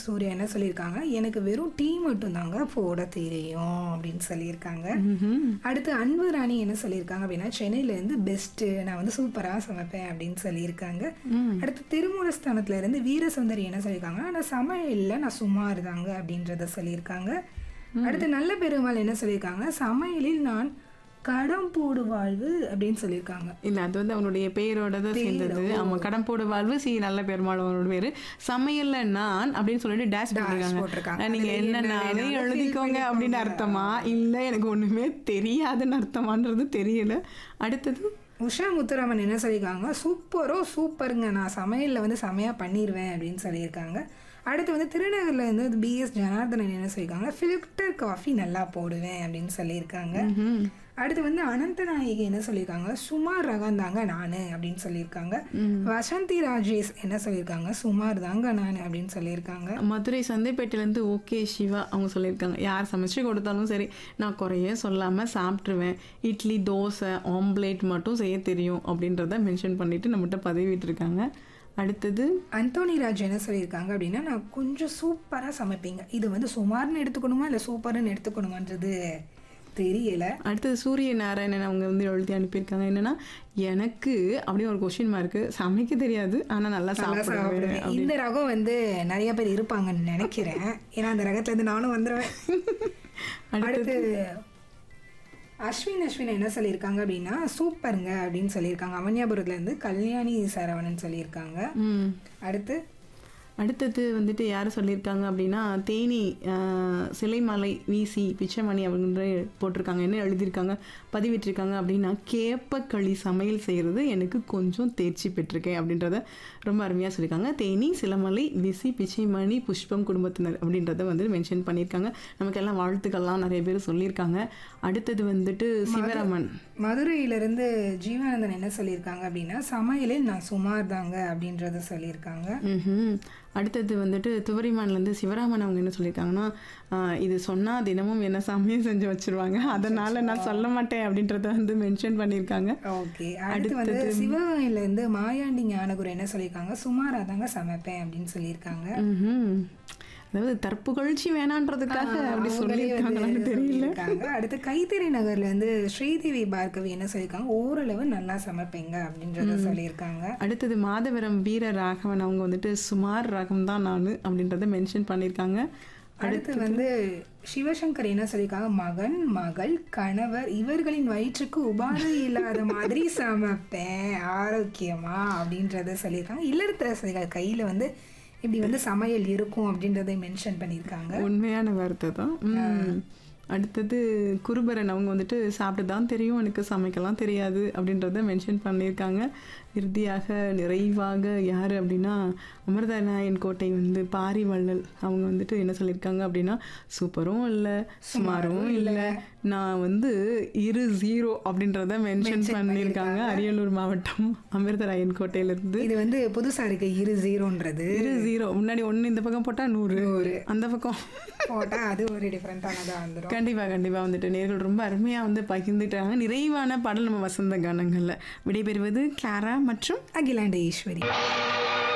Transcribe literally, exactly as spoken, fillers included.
சூர்யா என்ன சொல்லியிருக்காங்க, எனக்கு வெறும் டீ மட்டும் தாங்க போட தெரியும் அப்படின்னு சொல்லியிருக்காங்க. அடுத்து அன்பு ராணி என்ன சொல்லியிருக்காங்க அப்படின்னா, சென்னையில இருந்து பெஸ்ட், நான் வந்து சூப்பரா சமைப்பேன் அப்படின்னு சொல்லியிருக்காங்க. அடுத்து திருமூலஸ்தானத்துல இருந்து வீரசுந்தரி என்ன சொல்லியிருக்காங்கன்னா, நான் சமையல்ல நான் சுமார் தாங்க அப்படின்றத சொல்லியிருக்காங்க. அடுத்து நல்ல பெருமாள் என்ன சொல்லியிருக்காங்க, சமையலில் நான் கடம்போடு வாழ்வு அப்படின்னு சொல்லியிருக்காங்க. இல்ல அது வந்து அவனுடைய பேரோட தான் சேர்ந்தது. ஆமா, கடம்போடு வாழ்வு சி நல்ல பெருமாள் அவனோட பேரு. சமையல்ல நான் அப்படின்னு சொல்லிட்டு டேஷ் போட்டிருக்காங்க. நீங்க என்னன்னாலே எழுதிக்கோங்க அப்படின்னு அர்த்தமா இல்ல எனக்கு ஒண்ணுமே தெரியாதுன்னு அர்த்தமான்றது தெரியல. அடுத்தது உஷா முத்துராமன் என்ன சொல்லியிருக்காங்க, சூப்பரோ சூப்பருங்க, நான் சமையலில் வந்து செமையாக பண்ணிடுவேன் அப்படின்னு சொல்லியிருக்காங்க. அடுத்து வந்து திருநகரில் இருந்து பிஎஸ் ஜனார்தனன் என்ன சொல்லியிருக்காங்க, ஃபில்டர் காஃபி நல்லா போடுவேன் அப்படின்னு சொல்லியிருக்காங்க. அடுத்து வந்து அனந்தநாயகி என்ன சொல்லியிருக்காங்க, சுமார் ரகம் தாங்க நானு அப்படின்னு சொல்லியிருக்காங்க. வசந்தி ராஜேஷ் என்ன சொல்லியிருக்காங்க, சுமார் தாங்க நான் அப்படின்னு சொல்லியிருக்காங்க. மதுரை சந்தைப்பேட்டையிலேருந்து ஓகே சிவா அவங்க சொல்லியிருக்காங்க, யார் சமைச்சு கொடுத்தாலும் சரி நான் குறைய சொல்லாமல் சாப்பிட்ருவேன், இட்லி தோசை ஆம்லேட் மட்டும் செய்ய தெரியும் அப்படின்றத மென்ஷன் பண்ணிட்டு நம்மகிட்ட பதிவிட்டிருக்காங்க. அடுத்தது அந்தோனி ராஜ் என்ன சொல்லியிருக்காங்க அப்படின்னா, நான் கொஞ்சம் சூப்பராக சமைப்பீங்க, இது வந்து சுமார்னு எடுத்துக்கணுமா இல்லை சூப்பர்னு எடுத்துக்கணுமான்றது தெரியல. அடுத்தது சூரிய நாராயணன் அவங்க வந்து எழுதி அனுப்பியிருக்காங்க, என்னன்னா எனக்கு அப்படின்னு ஒரு கொஸ்டின் மார்க்கு, சமைக்க தெரியாது ஆனால் நல்லா சாப்பிடுவேன். இந்த ரகம் வந்து நிறைய பேர் இருப்பாங்கன்னு நினைக்கிறேன், ஏன்னா அந்த ரகத்துல இருந்து நானும் வந்துடுவேன். அடுத்து அஸ்வின் அஸ்வின் என்ன சொல்லியிருக்காங்க அப்படின்னா, சூப்பருங்க அப்படின்னு சொல்லியிருக்காங்க. அவன்யாபுரத்துல இருந்து கல்யாணி சரவணன் சொல்லியிருக்காங்க. அடுத்து அடுத்தது வந்துட்டு யார் சொல்லியிருக்காங்க அப்படின்னா, தேனி சிலைமலை விசி பிச்சைமணி அவங்க போட்டிருக்காங்க. என்ன எழுதியிருக்காங்க பதிவிட்டிருக்காங்க அப்படின்னா, கேப்பக்களி சமையல் செய்கிறது எனக்கு கொஞ்சம் தேர்ச்சி பெற்றிருக்கேன் அப்படின்றத ரொம்ப அருமையாக சொல்லியிருக்காங்க. தேனி சிலைமலை விசி பிச்சைமணி புஷ்பம் குடும்பத்தினர் அப்படின்றத வந்து மென்ஷன் பண்ணியிருக்காங்க. நமக்கெல்லாம் வாழ்த்துக்கள்லாம் நிறைய பேர் சொல்லியிருக்காங்க. அடுத்தது வந்துட்டு சிவராமன் மதுரையிலிருந்து ஜீவானந்தன் என்ன சொல்லியிருக்காங்க அப்படின்னா, சமையலில் நான் சுமார் தாங்க அப்படின்றத சொல்லியிருக்காங்க. அடுத்தது வந்துட்டு துவரிமான்லேருந்து சிவராமன் அவங்க என்ன சொல்லியிருக்காங்கன்னா, இது சொன்னால் தினமும் என்ன சமையல் செஞ்சு வச்சிருவாங்க, அதனால நான் சொல்ல மாட்டேன் அப்படின்றத வந்து மென்ஷன் பண்ணியிருக்காங்க. ஓகே. அடுத்து வந்து சிவகங்கையிலேருந்து மாயாண்டி ஞானகுரு என்ன சொல்லியிருக்காங்க, சுமாராக தாங்க சமைப்பேன் அப்படின்னு சொல்லியிருக்காங்க. அதாவது தற்புகழ்ச்சி வேணான்றதுக்காக அப்படி சொல்லியிருக்காங்களான்னு தெரியல. அடுத்து கைத்தறி நகர்ல இருந்து ஸ்ரீதேவி பார்கவி என்ன சொல்லியிருக்காங்க, ஓரளவு நல்லா சமைப்பீங்க அப்படின்றத சொல்லியிருக்காங்க. அடுத்தது மாதவரம் வீர ராகவன் அவங்க வந்துட்டு சுமார் ரகம் தான் நான் அப்படின்றத மென்ஷன் பண்ணியிருக்காங்க. அடுத்து வந்து சிவசங்கர் என்ன சொல்லியிருக்காங்க, மகன் மகள் கணவர் இவர்களின் வயிற்றுக்கு உபாதை இல்லாத மாதிரி சமைப்பேன் ஆரோக்கியமா அப்படின்றத சொல்லியிருக்காங்க. இல்லத்தரசிகள் கையில வந்து இப்படி வந்து சமையல் இருக்கும் அப்படின்றதை மென்ஷன் பண்ணியிருக்காங்க. உண்மையான வார்த்தை தான். அடுத்தது குருபரன் அவங்க வந்துட்டு சாப்பிட்டு தான் தெரியும், எனக்கு சமைக்கலாம் தெரியாது அப்படின்றத மென்ஷன் பண்ணியிருக்காங்க. இறுதியாக நிறைவாக யார் அப்படின்னா, அமிர்தநாயன் கோட்டை வந்து பாரிவள்ளல் அவங்க வந்துட்டு என்ன சொல்லியிருக்காங்க அப்படின்னா, சூப்பரும் இல்லை சுமாரும் இல்லை, நான் வந்து இரு ஜீரோ அப்படின்றத மென்ஷன் பண்ணியிருக்காங்க. அரியலூர் மாவட்டம் அமிர்தராயன் கோட்டையிலிருந்து. இது வந்து புதுசாக இருக்கு இரு ஜீரோன்றது. இரு ஜீரோ முன்னாடி ஒன்று இந்த பக்கம் போட்டால் நூறு, அந்த பக்கம் போட்டால் அது ஒரு டிஃப்ரெண்ட்டானதாக வந்துடும். கண்டிப்பாக கண்டிப்பாக வந்துட்டு நேர்கள் ரொம்ப அருமையாக வந்து பகிர்ந்துட்டாங்க. நிறைவான பாடல் நம்ம வசந்த கானங்களில் விடைபெறுவது கிளாரா மற்றும் அகிலாண்ட ஈஸ்வரி.